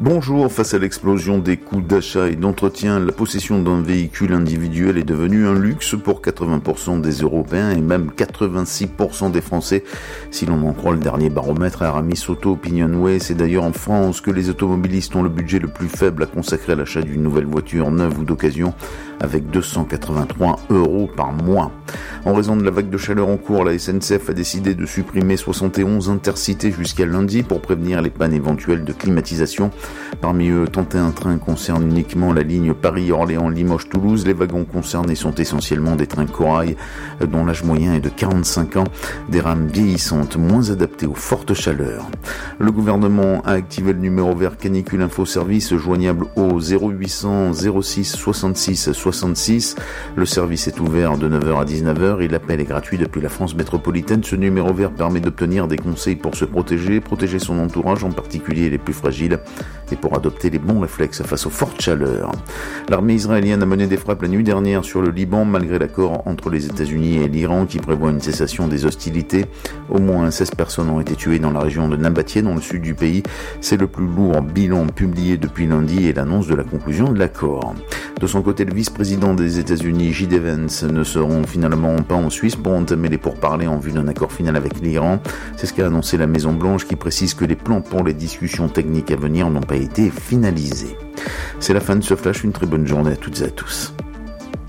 Bonjour, face à l'explosion des coûts d'achat et d'entretien, la possession d'un véhicule individuel est devenue un luxe pour 80% des Européens et même 86% des Français. Si l'on en croit le dernier baromètre Aramis Auto Opinionway, c'est d'ailleurs en France que les automobilistes ont le budget le plus faible à consacrer à l'achat d'une nouvelle voiture neuve ou d'occasion, avec 283 € par mois. En raison de la vague de chaleur en cours, la SNCF a décidé de supprimer 71 intercités jusqu'à lundi pour prévenir les pannes éventuelles de climatisation. Parmi eux, 31 trains concernent uniquement la ligne Paris-Orléans-Limoges-Toulouse. Les wagons concernés sont essentiellement des trains corail dont l'âge moyen est de 45 ans, des rames vieillissantes moins adaptées aux fortes chaleurs. Le gouvernement a activé le numéro vert Canicule Info Service joignable au 0800 06 66 66. Le service est ouvert de 9h à 19h et l'appel est gratuit depuis la France métropolitaine. Ce numéro vert permet d'obtenir des conseils pour se protéger son entourage, en particulier les plus fragiles, et pour adopter les bons réflexes face aux fortes chaleurs. L'armée israélienne a mené des frappes la nuit dernière sur le Liban, malgré l'accord entre les États-Unis et l'Iran qui prévoit une cessation des hostilités. Au moins 16 personnes ont été tuées dans la région de Nabatie, dans le sud du pays. C'est le plus lourd bilan publié depuis lundi et l'annonce de la conclusion de l'accord. De son côté, le vice-président des États-Unis, J.D. Vance, ne seront finalement pas en Suisse pour entamer les pourparlers en vue d'un accord final avec l'Iran. C'est ce qu'a annoncé la Maison-Blanche, qui précise que les plans pour les discussions techniques à venir n'ont pas été finalisés. C'est la fin de ce flash, une très bonne journée à toutes et à tous.